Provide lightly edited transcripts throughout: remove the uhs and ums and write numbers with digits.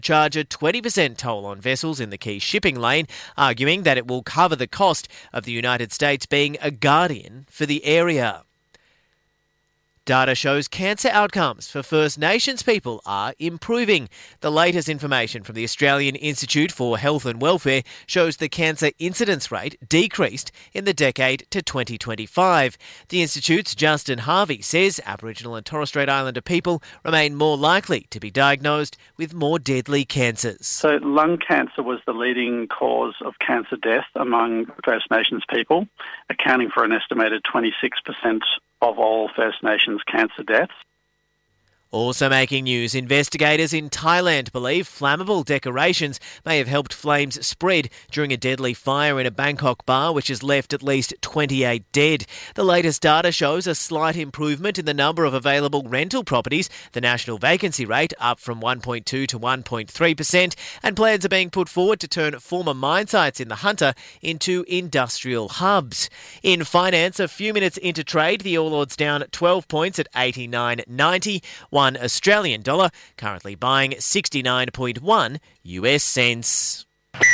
charge a 20% toll on vessels in the key shipping lane, arguing that it will cover the cost of the United States being a guardian for the area. Data shows cancer outcomes for First Nations people are improving. The latest information from the Australian Institute for Health and Welfare shows the cancer incidence rate decreased in the decade to 2025. The Institute's Justin Harvey says Aboriginal and Torres Strait Islander people remain more likely to be diagnosed with more deadly cancers. So lung cancer was the leading cause of cancer death among First Nations people, accounting for an estimated 26% of all First Nations cancer deaths. Also making news, investigators in Thailand believe flammable decorations may have helped flames spread during a deadly fire in a Bangkok bar which has left at least 28 dead. The latest data shows a slight improvement in the number of available rental properties, the national vacancy rate up from 1.2 to 1.3%, and plans are being put forward to turn former mine sites in the Hunter into industrial hubs. In finance, a few minutes into trade, the All Ords down 12 points at 89.90. One Australian dollar, currently buying 69.1 US cents.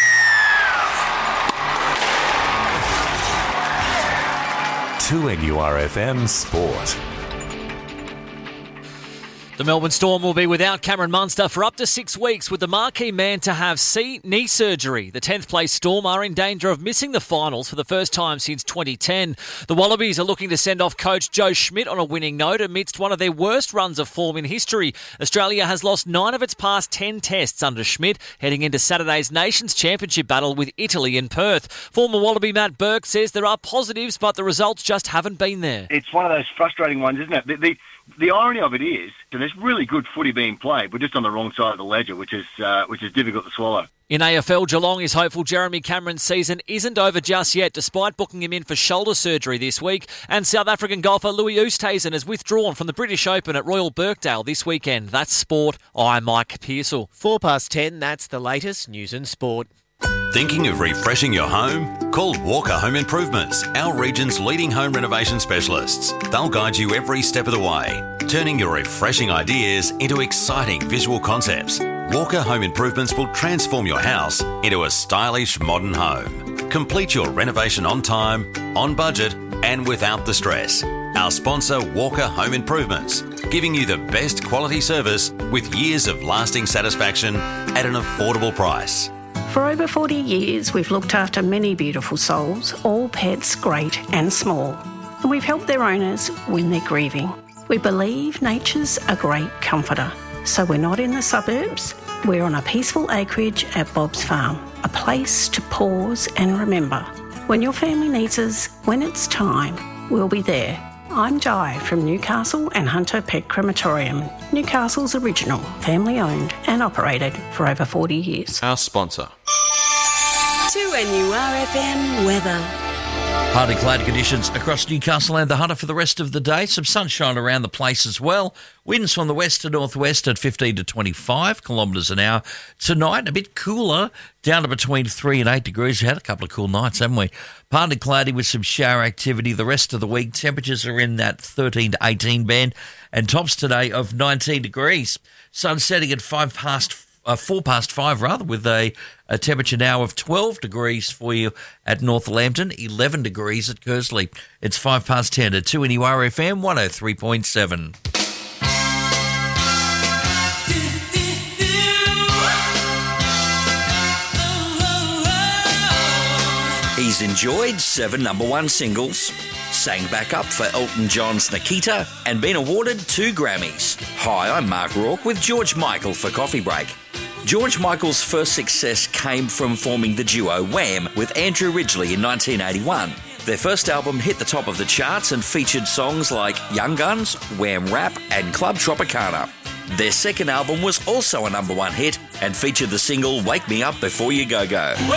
NURFM Sport. The Melbourne Storm will be without Cameron Munster for up to 6 weeks, with the marquee man to have knee surgery. The 10th place Storm are in danger of missing the finals for the first time since 2010. The Wallabies are looking to send off coach Joe Schmidt on a winning note amidst one of their worst runs of form in history. Australia has lost 9 of its past 10 tests under Schmidt, heading into Saturday's Nations Championship battle with Italy in Perth. Former Wallaby Matt Burke says there are positives, but the results just haven't been there. It's one of those frustrating ones, isn't it? The irony of it is that there's really good footy being played, but just on the wrong side of the ledger, which is difficult to swallow. In AFL, Geelong is hopeful Jeremy Cameron's season isn't over just yet, despite booking him in for shoulder surgery this week. And South African golfer Louis Oosthuizen has withdrawn from the British Open at Royal Birkdale this weekend. That's sport. I'm Mike Pearsall. 10:04, that's the latest news and sport. Thinking of refreshing your home? Call Walker Home Improvements, our region's leading home renovation specialists. They'll guide you every step of the way, turning your refreshing ideas into exciting visual concepts. Walker Home Improvements will transform your house into a stylish modern home. Complete your renovation on time, on budget, and without the stress. Our sponsor, Walker Home Improvements, giving you the best quality service with years of lasting satisfaction at an affordable price. For over 40 years, we've looked after many beautiful souls, all pets great and small. And we've helped their owners when they're grieving. We believe nature's a great comforter. So we're not in the suburbs, we're on a peaceful acreage at Bob's Farm, a place to pause and remember. When your family needs us, when it's time, we'll be there. I'm Jai from Newcastle and Hunter Pet Crematorium, Newcastle's original, family-owned and operated for over 40 years. Our sponsor. 2NURFM weather. Partly cloudy conditions across Newcastle and the Hunter for the rest of the day. Some sunshine around the place as well. Winds from the west to northwest at 15 to 25 kilometres an hour. Tonight, a bit cooler, down to between 3 and 8 degrees. We had a couple of cool nights, haven't we? Partly cloudy with some shower activity. The rest of the week, temperatures are in that 13 to 18 band, and tops today of 19 degrees. Sun setting at 4 past 5 with a temperature now of 12 degrees for you at North Lambton, 11 degrees at Kersley. It's 5 past 10 at 2NURFM 103.7. He's enjoyed 7 number-1 singles, sang back up for Elton John's Nikita, and been awarded 2 Grammys. Hi, I'm Mark Rourke with George Michael for Coffee Break. George Michael's first success came from forming the duo Wham with Andrew Ridgeley in 1981. Their first album hit the top of the charts and featured songs like Young Guns, Wham Rap and Club Tropicana. Their second album was also a number-1 hit and featured the single Wake Me Up Before You Go Go.